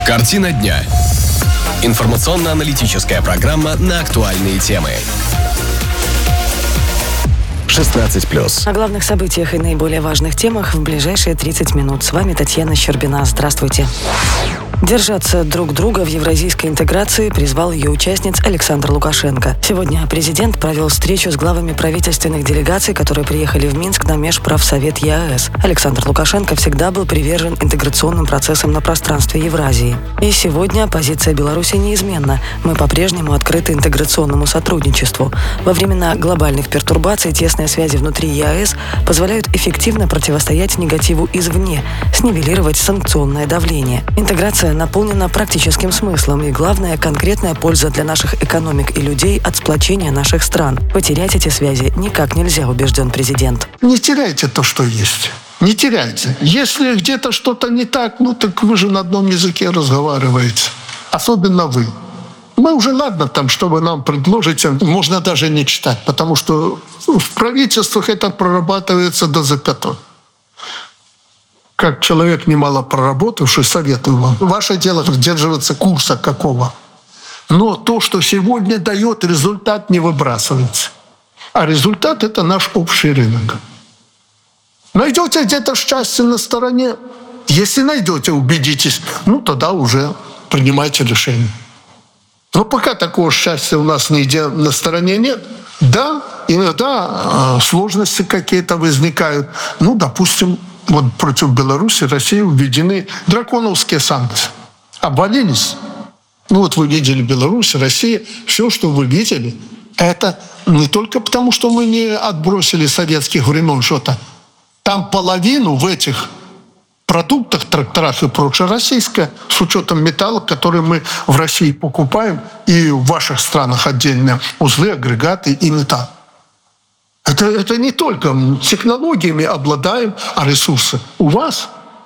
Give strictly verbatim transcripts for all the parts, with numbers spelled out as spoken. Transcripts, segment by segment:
Картина дня. Информационно-аналитическая программа на актуальные темы. шестнадцать плюс. О главных событиях и наиболее важных темах в ближайшие тридцать минут. С вами Татьяна Щербина. Здравствуйте. Держаться друг друга в евразийской интеграции призвал ее участниц Александр Лукашенко. Сегодня президент провел встречу с главами правительственных делегаций, которые приехали в Минск на Межправсовет ЕАЭС. Александр Лукашенко всегда был привержен интеграционным процессам на пространстве Евразии. И сегодня позиция Беларуси неизменна. Мы по-прежнему открыты интеграционному сотрудничеству. Во времена глобальных пертурбаций тесные связи внутри ЕАЭС позволяют эффективно противостоять негативу извне, снивелировать санкционное давление. Интеграция наполнена практическим смыслом, и главное – конкретная польза для наших экономик и людей от сплочения наших стран. Потерять эти связи никак нельзя, убежден президент. Не теряйте то, что есть. Не теряйте. Если где-то что-то не так, ну так вы же на одном языке разговариваете. Особенно вы. Мы уже, ладно, там, чтобы нам предложить, можно даже не читать, потому что в правительствах это прорабатывается до запятой. Как человек, немало проработавший, советую вам. Ваше дело придерживаться курса какого. Но то, что сегодня дает результат, не выбрасывается. А результат – это наш общий рынок. Найдете где-то счастье на стороне? Если найдете, убедитесь, ну тогда уже принимайте решение. Но пока такого счастья у нас нигде на стороне нет. Да, иногда сложности какие-то возникают. Ну, допустим, вот против Беларуси, России введены драконовские санкции. Обвалились. Ну вот вы видели Беларусь, Россия. Все, что вы видели, это не только потому, что мы не отбросили советских времен что-то. Там половину в этих продуктах, тракторах и прочее российское, с учетом металла, который мы в России покупаем, и в ваших странах отдельные узлы, агрегаты и металл. Это, это не только технологиями обладаем, а ресурсы. У вас,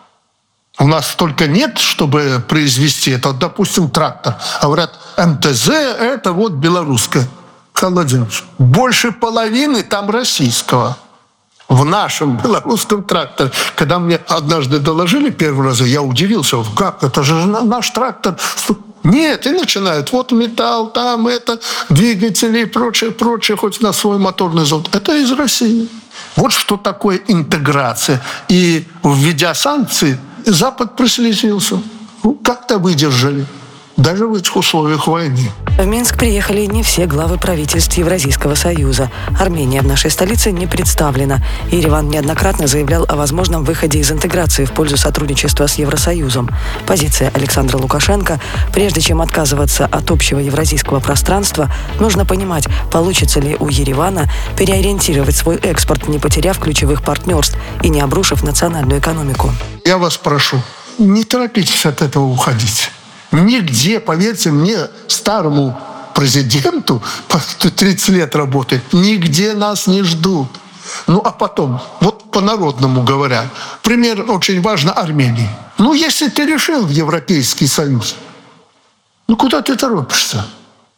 у нас только нет, чтобы произвести это. Вот, допустим, трактор. Говорят, эм тэ зэ – это вот белорусское. Холодильник. Больше половины там российского. В нашем белорусском тракторе. Когда мне однажды доложили первый раз, я удивился. Как? Это же наш трактор. Нет, и начинают. Вот металл, там это, двигатели и прочее, прочее, хоть на свой моторный завод. Это из России. Вот что такое интеграция. И введя санкции, Запад прослезился. Ну, как-то выдержали. Даже в этих условиях войны. В Минск приехали не все главы правительств Евразийского союза. Армения в нашей столице не представлена. Ереван неоднократно заявлял о возможном выходе из интеграции в пользу сотрудничества с Евросоюзом. Позиция Александра Лукашенко: прежде чем отказываться от общего евразийского пространства, нужно понимать, получится ли у Еревана переориентировать свой экспорт, не потеряв ключевых партнерств и не обрушив национальную экономику. Я вас прошу, не торопитесь от этого уходить. Нигде, поверьте мне, старому президенту, тридцать лет работает, нигде нас не ждут. Ну, а потом, вот по-народному говоря, пример очень важно Армении. Ну, если ты решил в Европейский Союз, ну, куда ты торопишься?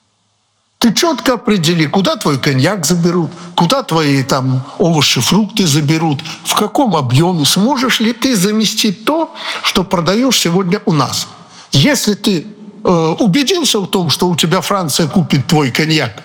Ты четко определи, куда твой коньяк заберут, куда твои там овощи, фрукты заберут, в каком объеме, сможешь ли ты заместить то, что продаешь сегодня у нас. Если ты э, убедился в том, что у тебя Франция купит твой коньяк,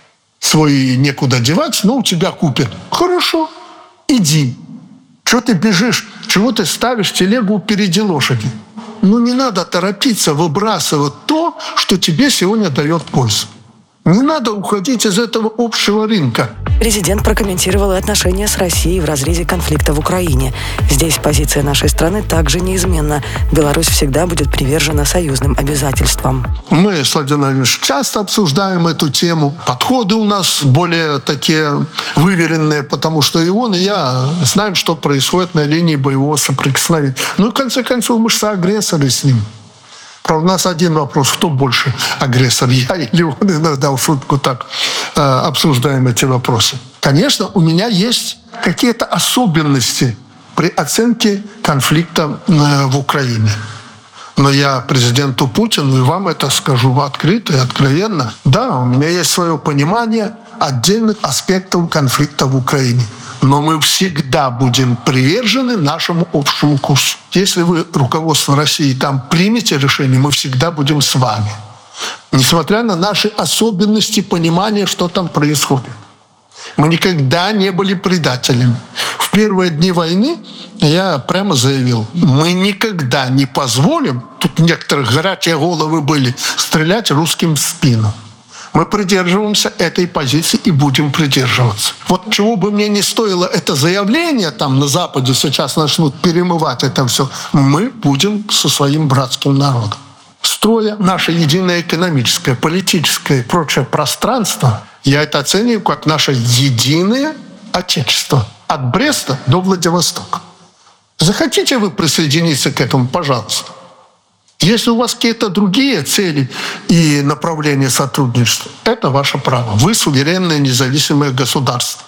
свой некуда девать, но у тебя купят. Хорошо, иди. Чего ты бежишь? Чего ты ставишь телегу впереди лошади? Ну не надо торопиться выбрасывать то, что тебе сегодня дает пользу. Не надо уходить из этого общего рынка. Президент прокомментировал и отношения с Россией в разрезе конфликта в Украине. Здесь позиция нашей страны также неизменна. Беларусь всегда будет привержена союзным обязательствам. Мы с Владимиром Владимировичем часто обсуждаем эту тему. Подходы у нас более такие выверенные, потому что и он, и я знаем, что происходит на линии боевого соприкосновения. Ну и в конце концов мы же соагрессоры с ним. Правда, у нас один вопрос: кто больше агрессор, я или он? Иногда в шутку так э, обсуждаем эти вопросы. Конечно, у меня есть какие-то особенности при оценке конфликта э, в Украине. Но я президенту Путину и вам это скажу открыто и откровенно. Да, у меня есть свое понимание отдельных аспектов конфликта в Украине. Но мы всегда будем привержены нашему общему курсу. Если вы, руководство России, там примете решение, мы всегда будем с вами. Несмотря на наши особенности понимания, что там происходит. Мы никогда не были предателями. В первые дни войны я прямо заявил, мы никогда не позволим, тут некоторых горячие головы были, стрелять русским в спину. Мы придерживаемся этой позиции и будем придерживаться. Вот чего бы мне не стоило это заявление, там на Западе сейчас начнут перемывать это все, мы будем со своим братским народом. Строя наше единое экономическое, политическое и прочее пространство, я это оцениваю как наше единое отечество. От Бреста до Владивостока. Захотите вы присоединиться к этому, пожалуйста. Если у вас какие-то другие цели и направления сотрудничества, это ваше право. Вы суверенное независимое государство.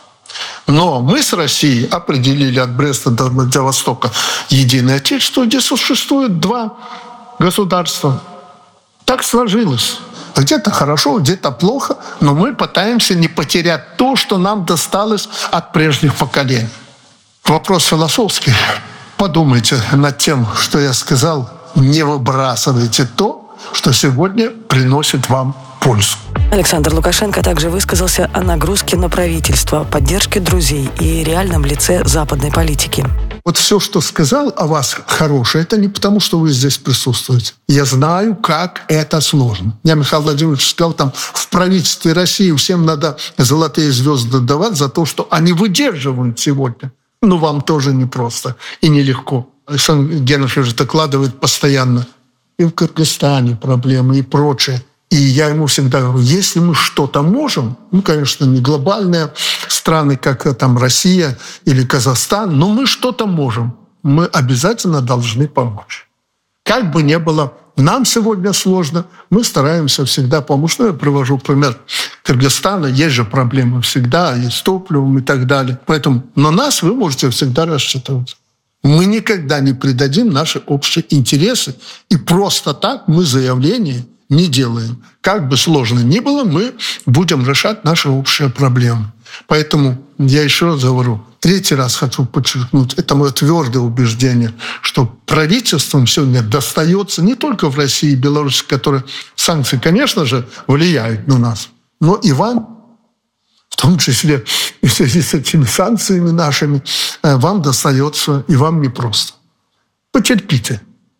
Но мы с Россией определили от Бреста до Владивостока единое отечество, где существует два государства. Так сложилось. Где-то хорошо, где-то плохо, но мы пытаемся не потерять то, что нам досталось от прежних поколений. Вопрос философский. Подумайте над тем, что я сказал. Не выбрасывайте то, что сегодня приносит вам пользу. Александр Лукашенко также высказался о нагрузке на правительство, поддержке друзей и реальном лице западной политики. Вот все, что сказал о вас хорошее, это не потому, что вы здесь присутствуете. Я знаю, как это сложно. Я, Михаил Владимирович, сказал, там в правительстве России всем надо золотые звезды давать за то, что они выдерживают сегодня. Ну, вам тоже непросто и нелегко. Александр Генович докладывает постоянно. И в Кыргызстане проблемы, и прочее. И я ему всегда говорю, если мы что-то можем, ну, конечно, не глобальные страны, как там Россия или Казахстан, но мы что-то можем. Мы обязательно должны помочь. Как бы ни было, нам сегодня сложно, мы стараемся всегда помочь. Ну, я привожу пример Кыргызстана, есть же проблемы всегда, и с топливом и так далее. Поэтому на нас вы можете всегда рассчитывать. Мы никогда не предадим наши общие интересы, и просто так мы заявление не делаем. Как бы сложно ни было, мы будем решать наши общие проблемы. Поэтому я еще раз говорю, третий раз хочу подчеркнуть, это мое твердое убеждение, что правительством сегодня достается не только в России и Беларуси, которые санкции, конечно же, влияют на нас, но и вам, в том числе и в связи с этими санкциями нашими, вам достается, и вам непросто. Потерпите.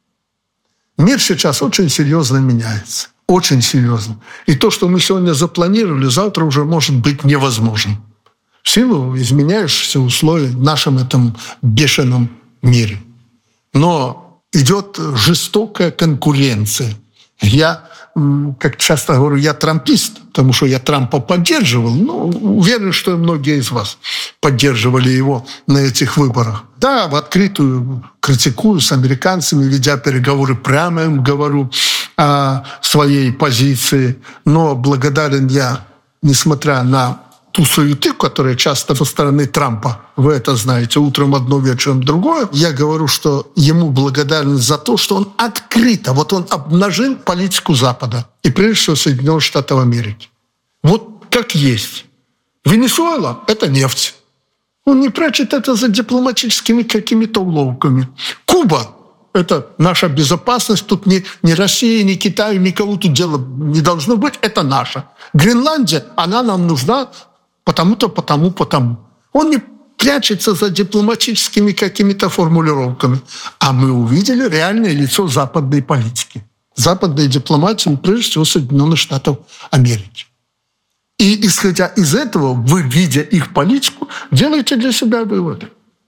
Мир сейчас очень серьезно меняется. Очень серьезно. И то, что мы сегодня запланировали, завтра уже может быть невозможным. В силу изменяющихся условий в нашем этом бешеном мире. Но идет жестокая конкуренция. Я, как часто говорю, я трампист, потому что я Трампа поддерживал. Ну, уверен, что и многие из вас поддерживали его на этих выборах. Да, в открытую критикую с американцами, ведя переговоры, прямо им говорю о своей позиции. Но благодарен я, несмотря на ту суету, которая часто со стороны Трампа, вы это знаете, утром одно, вечером другое, я говорю, что ему благодарен за то, что он открыто, вот он обнажил политику Запада, и прежде всего Соединенных Штатов Америки. Вот как есть. Венесуэла – это нефть. Он не прячет это за дипломатическими какими-то уловками. Куба – это наша безопасность. Тут ни, ни России, ни Китаю, никого тут дела не должно быть. Это наша. Гренландия, она нам нужна потому-то, потому, потому. Он не прячется за дипломатическими какими-то формулировками. А мы увидели реальное лицо западной политики. Западной дипломатии, прежде всего, Соединенных Штатов Америки. И, исходя из этого, вы, видя их политику, делаете для себя выводы.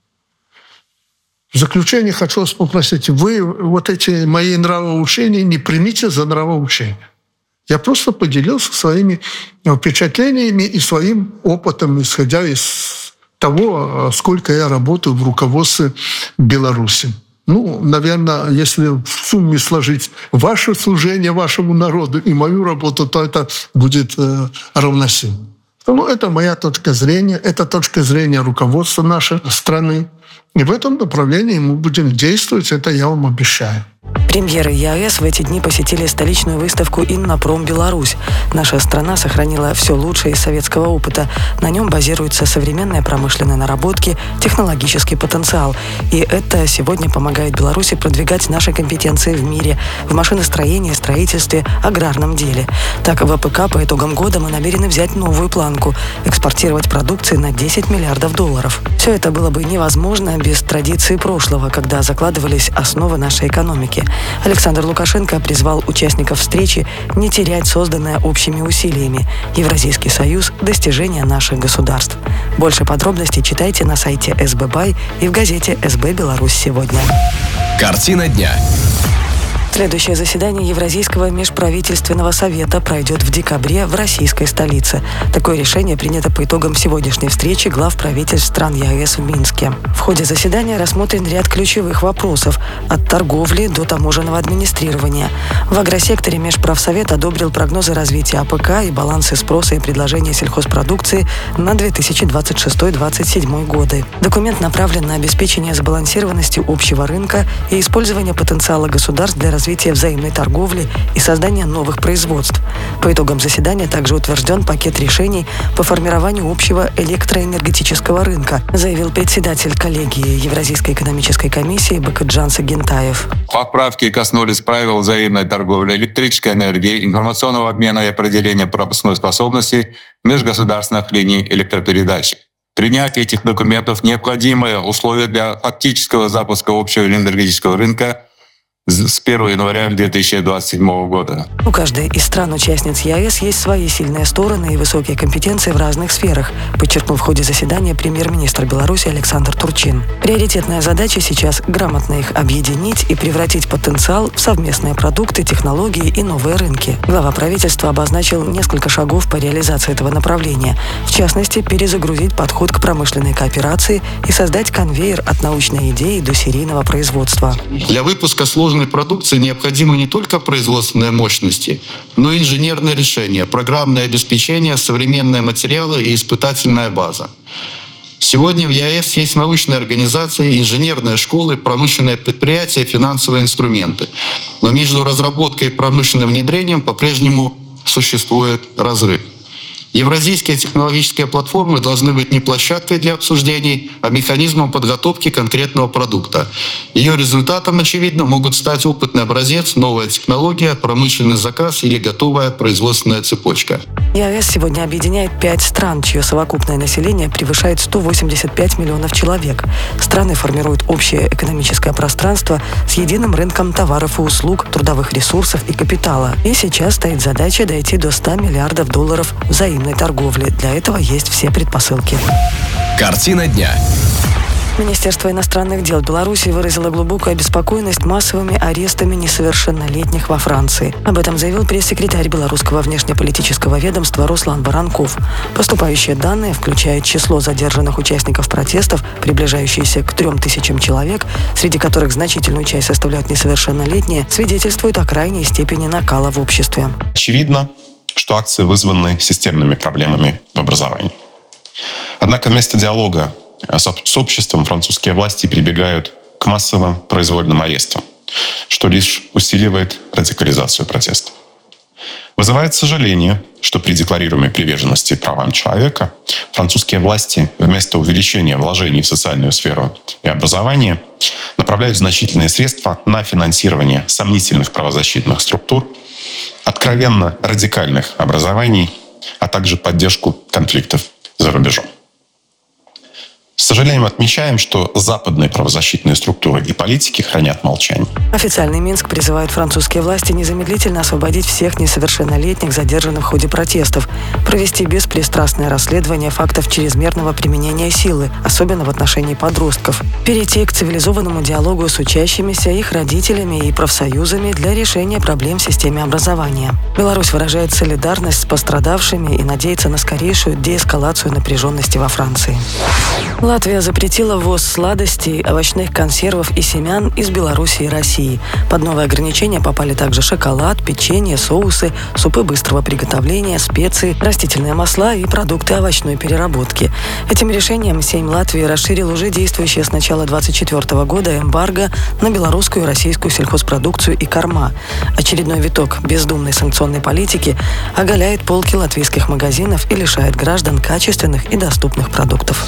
В заключение хочу вас попросить, вы вот эти мои нравоучения не примите за нравоучения. Я просто поделился своими впечатлениями и своим опытом, исходя из того, сколько я работаю в руководстве Беларуси. Ну, наверное, если в сумме сложить ваше служение вашему народу и мою работу, то это будет э, равносильно. Ну, это моя точка зрения, это точка зрения руководства нашей страны. И в этом направлении мы будем действовать, это я вам обещаю. Премьеры ЕАЭС в эти дни посетили столичную выставку «Иннопром Беларусь». Наша страна сохранила все лучшее из советского опыта. На нем базируются современные промышленные наработки, технологический потенциал. И это сегодня помогает Беларуси продвигать наши компетенции в мире, в машиностроении, строительстве, аграрном деле. Так, в АПК по итогам года мы намерены взять новую планку – экспортировать продукции на десять миллиардов долларов. Все это было бы невозможно без традиции прошлого, когда закладывались основы нашей экономики. Александр Лукашенко призвал участников встречи не терять созданное общими усилиями. Евразийский союз – достижение наших государств. Больше подробностей читайте на сайте эс бэ бай и в газете «эс бэ Беларусь сегодня». Картина дня. Следующее заседание Евразийского межправительственного совета пройдет в декабре в российской столице. Такое решение принято по итогам сегодняшней встречи глав правительств стран ЕАЭС в Минске. В ходе заседания рассмотрен ряд ключевых вопросов – от торговли до таможенного администрирования. В агросекторе Межправсовет одобрил прогнозы развития АПК и балансы спроса и предложения сельхозпродукции на две тысячи двадцать шестой — две тысячи двадцать седьмой годы. Документ направлен на обеспечение сбалансированности общего рынка и использование потенциала государств для развития развития взаимной торговли и создания новых производств. По итогам заседания также утвержден пакет решений по формированию общего электроэнергетического рынка, заявил председатель коллегии Евразийской экономической комиссии Бакытжан Сагентаев. Поправки коснулись правил взаимной торговли электрической энергией, информационного обмена и определения пропускной способности межгосударственных линий электропередач. Принятие этих документов – необходимое условие для фактического запуска общего энергетического рынка с первого января две тысячи двадцать седьмого года. У каждой из стран-участниц ЕАЭС есть свои сильные стороны и высокие компетенции в разных сферах, подчеркнул в ходе заседания премьер-министр Беларуси Александр Турчин. Приоритетная задача сейчас – грамотно их объединить и превратить потенциал в совместные продукты, технологии и новые рынки. Глава правительства обозначил несколько шагов по реализации этого направления. В частности, перезагрузить подход к промышленной кооперации и создать конвейер от научной идеи до серийного производства. Для выпуска сложных продукции необходимы не только производственные мощности, но и инженерные решения, программное обеспечение, современные материалы и испытательная база. Сегодня в ЕАЭС есть научные организации, инженерные школы, промышленные предприятия, финансовые инструменты. Но между разработкой и промышленным внедрением по-прежнему существует разрыв. Евразийские технологические платформы должны быть не площадкой для обсуждений, а механизмом подготовки конкретного продукта. Ее результатом, очевидно, могут стать опытный образец, новая технология, промышленный заказ или готовая производственная цепочка. ЕАЭС сегодня объединяет пять стран, чье совокупное население превышает сто восемьдесят пять миллионов человек. Страны формируют общее экономическое пространство с единым рынком товаров и услуг, трудовых ресурсов и капитала. И сейчас стоит задача дойти до ста миллиардов долларов взаимной торговли. Для этого есть все предпосылки. Картина дня. Министерство иностранных дел Беларуси выразило глубокую обеспокоенность массовыми арестами несовершеннолетних во Франции. Об этом заявил пресс-секретарь белорусского внешнеполитического ведомства Руслан Баранков. Поступающие данные включают число задержанных участников протестов, приближающиеся к трем тысячам человек, среди которых значительную часть составляют несовершеннолетние, свидетельствуют о крайней степени накала в обществе. Очевидно, что акции вызваны системными проблемами в образовании. Однако вместо диалога с обществом французские власти прибегают к массовым произвольным арестам, что лишь усиливает радикализацию протеста. Вызывает сожаление, что при декларируемой приверженности правам человека французские власти вместо увеличения вложений в социальную сферу и образование направляют значительные средства на финансирование сомнительных правозащитных структур, откровенно радикальных образований, а также поддержку конфликтов за рубежом. С сожалением отмечаем, что западные правозащитные структуры и политики хранят молчание. Официальный Минск призывает французские власти незамедлительно освободить всех несовершеннолетних, задержанных в ходе протестов, провести беспристрастное расследование фактов чрезмерного применения силы, особенно в отношении подростков, перейти к цивилизованному диалогу с учащимися, их родителями и профсоюзами для решения проблем в системе образования. Беларусь выражает солидарность с пострадавшими и надеется на скорейшую деэскалацию напряженности во Франции. Латвия запретила ввоз сладостей, овощных консервов и семян из Беларуси и России. Под новые ограничения попали также шоколад, печенье, соусы, супы быстрого приготовления, специи, растительные масла и продукты овощной переработки. Этим решением Сейм Латвии расширил уже действующее с начала двадцать четвёртого года эмбарго на белорусскую и российскую сельхозпродукцию и корма. Очередной виток бездумной санкционной политики оголяет полки латвийских магазинов и лишает граждан качественных и доступных продуктов.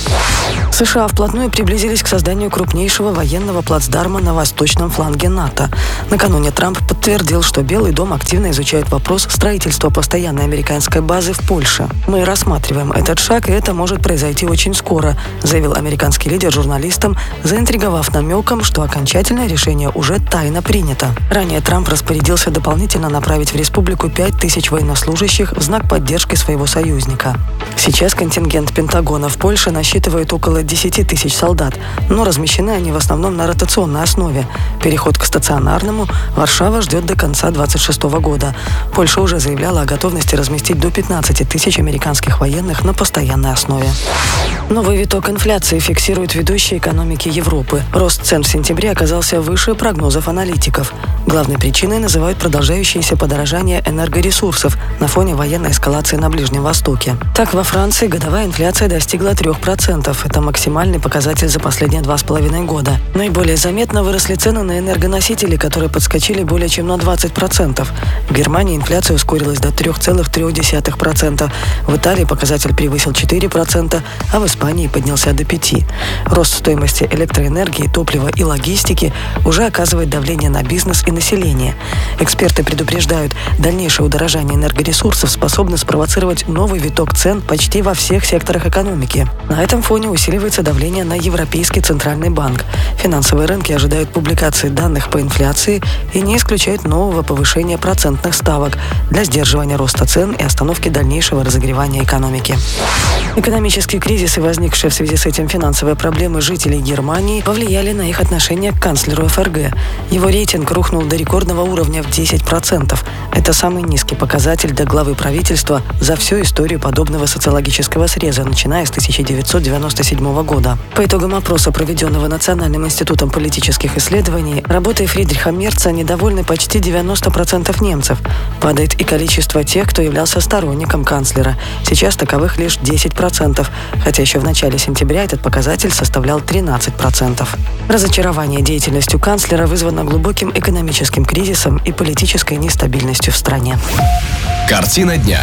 США вплотную приблизились к созданию крупнейшего военного плацдарма на восточном фланге НАТО. Накануне Трамп подтвердил, что Белый дом активно изучает вопрос строительства постоянной американской базы в Польше. «Мы рассматриваем этот шаг, и это может произойти очень скоро», заявил американский лидер журналистам, заинтриговав намеком, что окончательное решение уже тайно принято. Ранее Трамп распорядился дополнительно направить в республику пять тысяч военнослужащих в знак поддержки своего союзника. Сейчас контингент Пентагона в Польше насчитывает около десять тысяч солдат, но размещены они в основном на ротационной основе. Переход к стационарному Варшава ждет до конца двадцать шестого года. Польша уже заявляла о готовности разместить до пятнадцати тысяч американских военных на постоянной основе. Новый виток инфляции фиксируют ведущие экономики Европы. Рост цен в сентябре оказался выше прогнозов аналитиков. Главной причиной называют продолжающееся подорожание энергоресурсов на фоне военной эскалации на Ближнем Востоке. Так, во Франции годовая инфляция достигла трех процентов. Это максимальный показатель за последние два с половиной года. Наиболее заметно выросли цены на энергоносители, которые подскочили более чем на двадцать процентов. В Германии инфляция ускорилась до три целых три десятых процента. В Италии показатель превысил четыре процента, а в Испании поднялся до пяти процентов. Рост стоимости электроэнергии, топлива и логистики уже оказывает давление на бизнес и население. Эксперты предупреждают, дальнейшее удорожание энергоресурсов способно спровоцировать новый виток цен почти во всех секторах экономики. На этом фоне усиливается давление на Европейский центральный банк. Финансовые рынки ожидают публикации данных по инфляции и не исключают нового повышения процентных ставок для сдерживания роста цен и остановки дальнейшего разогревания экономики. Экономический кризис и возникшие в связи с этим финансовые проблемы жителей Германии повлияли на их отношение к канцлеру эф эр гэ. Его рейтинг рухнул до рекордного уровня в десять процентов. Это самый низкий показатель для главы правительства за всю историю подобного социологического среза, начиная с тысяча девятьсот девяносто седьмого года. По итогам опроса, проведенного Национальным институтом политических исследований, работой Фридриха Мерца недовольны почти девяносто процентов немцев. Падает и количество тех, кто являлся сторонником канцлера. Сейчас таковых лишь десять процентов, хотя еще в начале сентября этот показатель составлял тринадцать процентов. Разочарование деятельностью канцлера вызвано глубоким экономическим кризисом и политической нестабильностью в стране. Картина дня.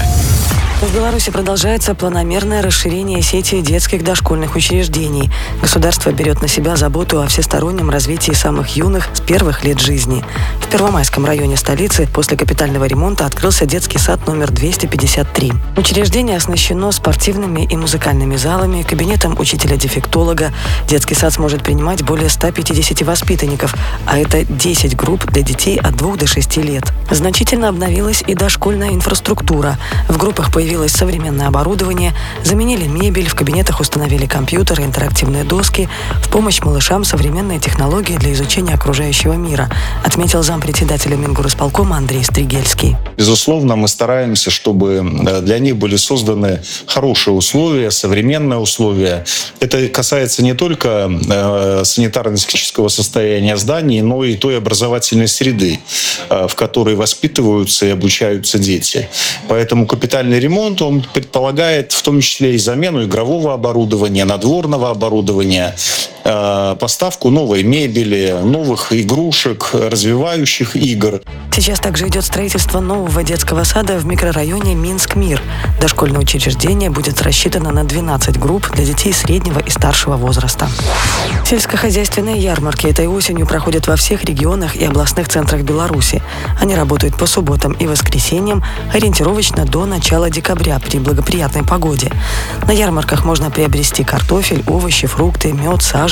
В Беларуси продолжается планомерное расширение сети детских дошкольных учреждений. Государство берет на себя заботу о всестороннем развитии самых юных с первых лет жизни. В Первомайском районе столицы после капитального ремонта открылся детский сад номер двести пятьдесят три. Учреждение оснащено спортивными и музыкальными залами, кабинетом учителя-дефектолога. Детский сад сможет принимать более ста пятидесяти воспитанников, а это десять групп для детей от двух до шести лет. Значительно обновилась и дошкольная инфраструктура. В группах появилась Появилось современное оборудование, заменили мебель, в кабинетах установили компьютеры, интерактивные доски. В помощь малышам современные технологии для изучения окружающего мира, отметил зампредседателя Мингорисполкома Андрей Стригельский. Безусловно, мы стараемся, чтобы для них были созданы хорошие условия, современные условия. Это касается не только санитарно-технического состояния зданий, но и той образовательной среды, в которой воспитываются и обучаются дети. Поэтому капитальный ремонт он предполагает в том числе и замену игрового оборудования, надворного оборудования, поставку новой мебели, новых игрушек, развивающих игр. Сейчас также идет строительство нового детского сада в микрорайоне Минск-Мир. Дошкольное учреждение будет рассчитано на двенадцать групп для детей среднего и старшего возраста. Сельскохозяйственные ярмарки этой осенью проходят во всех регионах и областных центрах Беларуси. Они работают по субботам и воскресеньям, ориентировочно до начала декабря при благоприятной погоде. На ярмарках можно приобрести картофель, овощи, фрукты, мед, саженцы,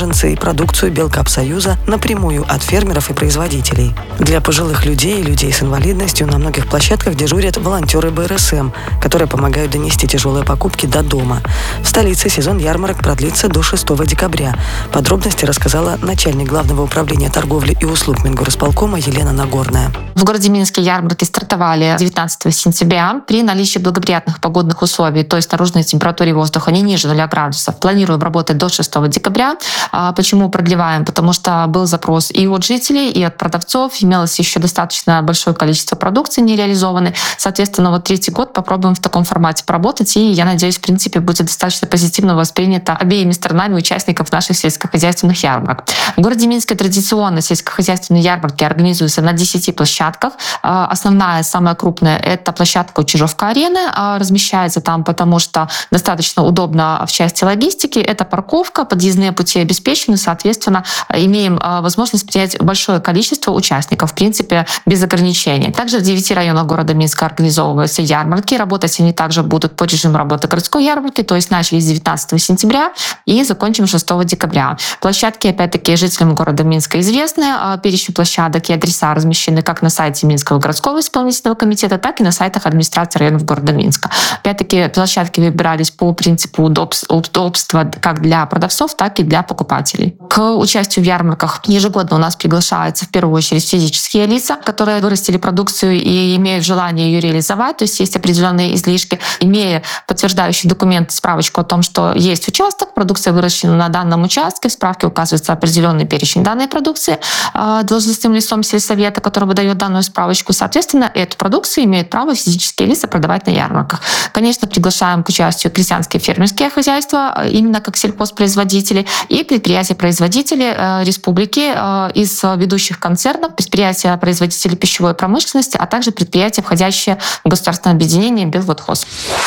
саженцы и продукцию Белкапсоюза напрямую от фермеров и производителей. Для пожилых людей и людей с инвалидностью на многих площадках дежурят волонтеры бэ эр эс эм, которые помогают донести тяжелые покупки до дома. В столице сезон ярмарок продлится до шестого декабря. Подробности рассказала начальник Главного управления торговли и услуг Мингорисполкома Елена Нагорная. В городе Минске ярмарки стартовали девятнадцатого сентября. При наличии благоприятных погодных условий, то есть наружной температуре воздуха не ниже нуля градусов, планируем работать до шестого декабря. Почему продлеваем? Потому что был запрос и от жителей, и от продавцов. Имелось еще достаточно большое количество продукции не реализованной. Соответственно, вот третий год попробуем в таком формате поработать. И я надеюсь, в принципе, будет достаточно позитивно воспринято обеими сторонами участников наших сельскохозяйственных ярмарок. В городе Минске традиционно сельскохозяйственные ярмарки организуются на десяти площадках. Основная, самая крупная, это площадка у Чижовка-арены. Размещается там, потому что достаточно удобно в части логистики. Это парковка, подъездные пути обеспечены, соответственно, имеем возможность принять большое количество участников, в принципе, без ограничений. Также в девяти районах города Минска организовываются ярмарки. Работать они также будут по режиму работы городской ярмарки, то есть начали с девятнадцатого сентября и закончим шестого декабря. Площадки, опять-таки, жителям города Минска известны. Перечень площадок и адреса размещены как на сайте Минского городского исполнительного комитета, так и на сайтах администрации районов города Минска. Опять-таки, площадки выбирались по принципу удобства как для продавцов, так и для покупателей. К участию в ярмарках ежегодно у нас приглашаются в первую очередь физические лица, которые вырастили продукцию и имеют желание ее реализовать, то есть есть определенные излишки. Имея подтверждающий документ, справочку о том, что есть участок, продукция выращена на данном участке, в справке указывается определенный перечень данной продукции должностным лицом сельсовета, который выдает данную справочку. Соответственно, эту продукцию имеют право физические лица продавать на ярмарках. Конечно, приглашаем к участию крестьянские фермерские хозяйства, именно как сельхозпроизводители, и предприятия-производители республики из ведущих концернов, предприятия-производители пищевой промышленности, а также предприятия, входящие в государственное объединение Белводхоз.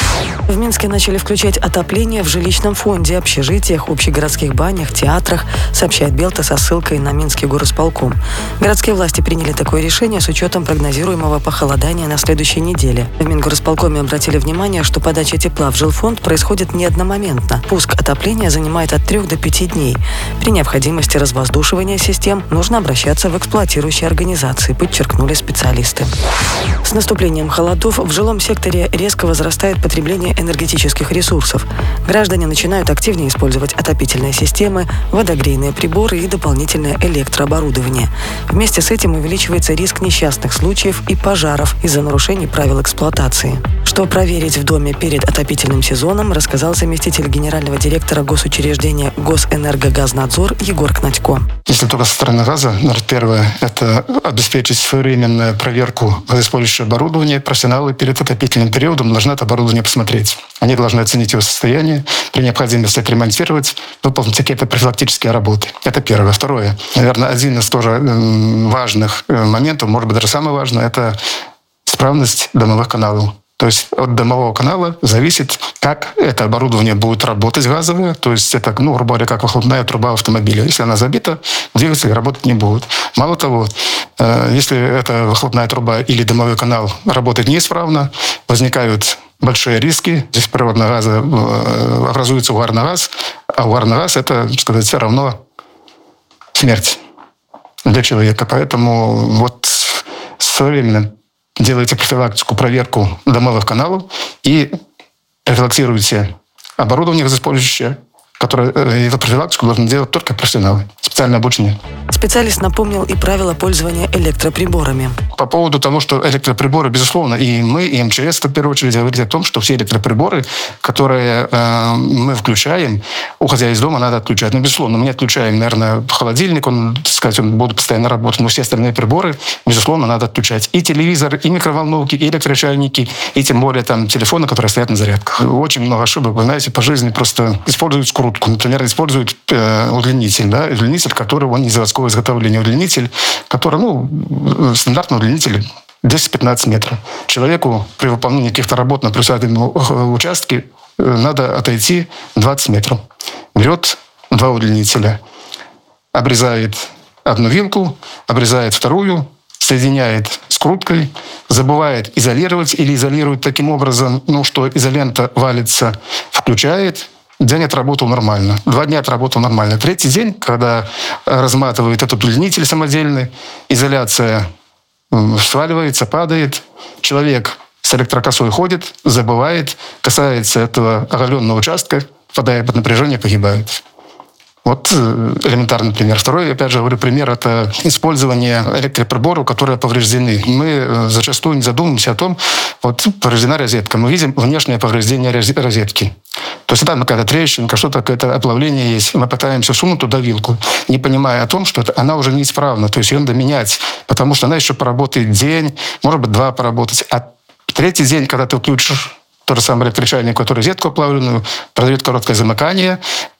В Минске начали включать отопление в жилищном фонде, общежитиях, общегородских банях, театрах, сообщает Белта со ссылкой на Минский горосполком. Городские власти приняли такое решение с учетом прогнозируемого похолодания на следующей неделе. В Мингорисполкоме обратили внимание, что подача тепла в жилфонд происходит не одномоментно. Пуск отопления занимает от трех до пяти дней. При необходимости развоздушивания систем нужно обращаться в эксплуатирующие организации, подчеркнули специалисты. С наступлением холодов в жилом секторе резко возрастает потребление энергетических ресурсов. Граждане начинают активнее использовать отопительные системы, водогрейные приборы и дополнительное электрооборудование. Вместе с этим увеличивается риск несчастных случаев и пожаров из-за нарушений правил эксплуатации. Что проверить в доме перед отопительным сезоном, рассказал заместитель генерального директора госучреждения Госэнергогазнадзор Егор Кнатько. Если только со стороны газа, первое – это обеспечить своевременную проверку использующего оборудования. Профессионалы перед отопительным периодом должны это оборудование посмотреть. Они должны оценить его состояние, при необходимости отремонтировать, выполнить какие-то профилактические работы. Это первое. Второе. Наверное, один из тоже важных моментов, может быть, даже самый важный, это исправность домовых каналов. То есть от домового канала зависит, как это оборудование будет работать газовое. То есть это, ну, грубо говоря, как выхлопная труба автомобиля. Если она забита, двигатель работать не будет. Мало того, если эта выхлопная труба или домовой канал работает неисправно, возникают большие риски. Здесь природного газа образуется угарный газ, а угарный газ – это, так сказать, все равно смерть для человека. Поэтому вот своевременно делайте профилактику, проверку домовых каналов и профилактируйте оборудование использующее, которое эту профилактику должны делать только профессионалы, специально обученные. Специалист напомнил и правила пользования электроприборами. По поводу того, что электроприборы, безусловно, и мы, и эм че эс в первую очередь говорили о том, что все электроприборы, которые э, мы включаем, уходя из дома, надо отключать. Ну, безусловно, мы не отключаем, наверное, холодильник, он, так сказать, он будет постоянно работать, но все остальные приборы, безусловно, надо отключать. И телевизор, и микроволновки, и электрочайники, и тем более там телефоны, которые стоят на зарядках. Очень много ошибок, вы знаете, по жизни просто используют скрутку. Например, используют э, удлинитель, да, удлинитель, который он не заводского изготовления, удлинитель, который, ну, стандартный удлинитель десять-пятнадцать метров. Человеку при выполнении каких-то работ на приусадебном участке надо отойти двадцать метров. Берет два удлинителя, обрезает одну вилку, обрезает вторую, соединяет скруткой, забывает изолировать или изолирует таким образом, ну, что изолента валится, включает, День отработал нормально, два дня отработал нормально. Третий день, когда разматывает этот удлинитель самодельный, изоляция сваливается, падает, человек с электрокосой ходит, забывает, касается этого оголенного участка, впадает под напряжение, погибает. Вот элементарный пример. Второй, опять же, говорю, пример – это использование электроприборов, которые повреждены. Мы зачастую не задумываемся о том, вот повреждена розетка, мы видим внешнее повреждение розетки. То есть там какая-то трещинка, что-то, какое-то оплавление есть. Мы пытаемся сунуть туда вилку, не понимая о том, что это, она уже неисправна. То есть ее надо менять, потому что она еще поработает день, может быть, два поработать. А третий день, когда ты включишь тот же самый электрочайник, который розетку оплавленную, произойдет короткое замыкание,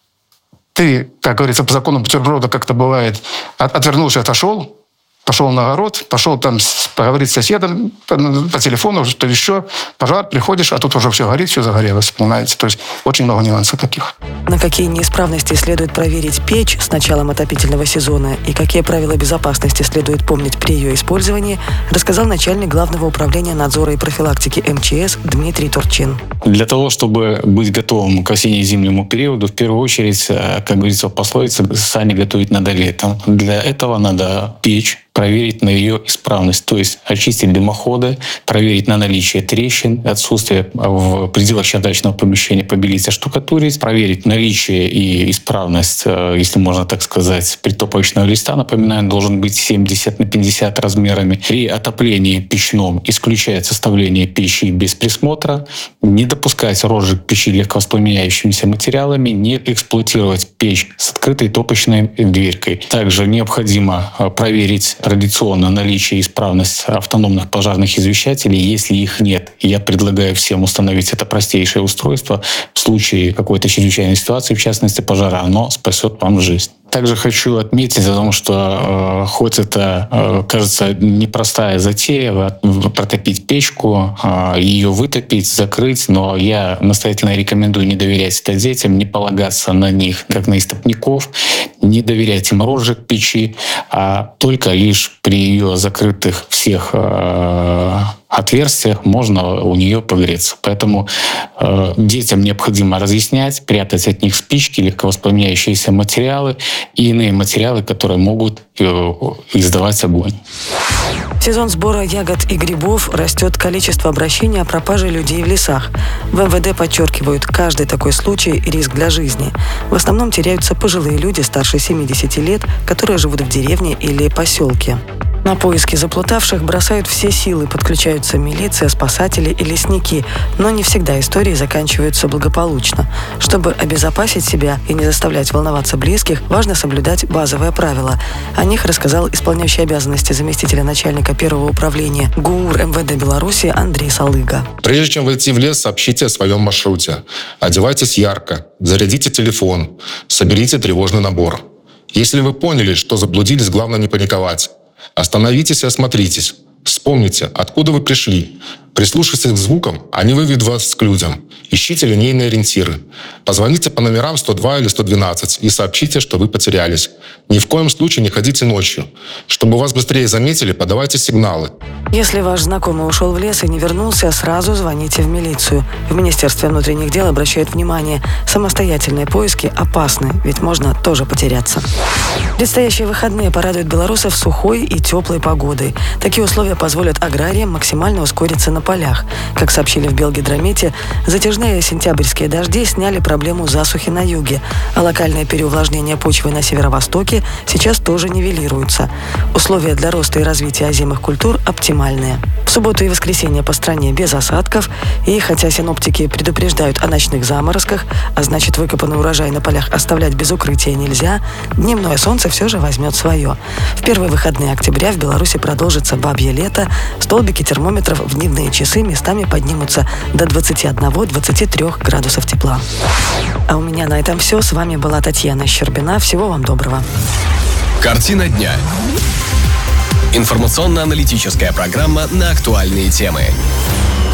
ты, как говорится, по закону бутерброда, как-то бывает, отвернулся, отошел, пошел на огород, пошел там поговорить с соседом по, по телефону, что еще, пожар, приходишь, а тут уже все горит, все загорелось, понимаете? То есть очень много нюансов таких. На какие неисправности следует проверить печь с началом отопительного сезона и какие правила безопасности следует помнить при ее использовании, рассказал начальник Главного управления надзора и профилактики эм че эс Дмитрий Турчин. Для того, чтобы быть готовым к осенне-зимнему периоду, в первую очередь, как говорится в пословице, сани готовить надо летом. Для этого надо печь проверить на ее исправность, то есть очистить дымоходы, проверить на наличие трещин, отсутствие в пределах чердачного помещения, побелить, оштукатурить, проверить наличие и исправность, если можно так сказать, притопочного листа, напоминаю, должен быть семьдесят на пятьдесят размерами. При отоплении печном исключать составление печи без присмотра, не допускать розжиг печи легковоспламеняющимися материалами, не эксплуатировать печь с открытой топочной дверкой. Также необходимо проверить традиционно наличие и исправность автономных пожарных извещателей. Если их нет, я предлагаю всем установить это простейшее устройство. В случае какой-то чрезвычайной ситуации, в частности пожара, оно спасет вам жизнь. Также хочу отметить о том, что э, хоть это э, кажется непростая затея, протопить печку, э, ее вытопить, закрыть, но я настоятельно рекомендую не доверять это детям, не полагаться на них, как на истопников, не доверять им розжиг печи, а только лишь при ее закрытых всех э, отверстиях можно у нее погреться. Поэтому э, детям необходимо разъяснять, прятать от них спички, легковоспламеняющиеся материалы и иные материалы, которые могут э, издавать огонь. В сезон сбора ягод и грибов растет количество обращений о пропаже людей в лесах. В эм вэ дэ подчеркивают, каждый такой случай – риск для жизни. В основном теряются пожилые люди старше семидесяти лет, которые живут в деревне или поселке. На поиски заплутавших бросают все силы, подключаются милиция, спасатели и лесники, но не всегда истории заканчиваются благополучно. Чтобы обезопасить себя и не заставлять волноваться близких, важно соблюдать базовые правила. О них рассказал исполняющий обязанности заместителя начальника первого управления ГУР эм вэ дэ Беларуси Андрей Салыга. Прежде чем войти в лес, сообщите о своем маршруте. Одевайтесь ярко, зарядите телефон, соберите тревожный набор. Если вы поняли, что заблудились, главное не паниковать. Остановитесь и осмотритесь. Вспомните, откуда вы пришли. Прислушайтесь к звукам, они выведут вас к людям. Ищите линейные ориентиры. Позвоните по номерам сто два или сто двенадцать и сообщите, что вы потерялись. Ни в коем случае не ходите ночью. Чтобы вас быстрее заметили, подавайте сигналы. Если ваш знакомый ушел в лес и не вернулся, сразу звоните в милицию. В Министерстве внутренних дел обращают внимание, самостоятельные поиски опасны, ведь можно тоже потеряться. Предстоящие выходные порадуют белорусов сухой и теплой погодой. Такие условия позволят аграриям максимально ускориться на полях. Как сообщили в Белгидромете, затяжные сентябрьские дожди сняли проблему засухи на юге, а локальное переувлажнение почвы на северо-востоке сейчас тоже нивелируются. Условия для роста и развития озимых культур оптимальные. В субботу и воскресенье по стране без осадков, и хотя синоптики предупреждают о ночных заморозках, а значит выкопанный урожай на полях оставлять без укрытия нельзя, дневное солнце все же возьмет свое. В первые выходные октября в Беларуси продолжится бабье лето, столбики термометров в дневные часы местами поднимутся до двадцати одного — двадцати трёх градусов тепла. А у меня на этом все. С вами была Татьяна Щербина. Всего вам доброго. Картина дня. Информационно-аналитическая программа на актуальные темы.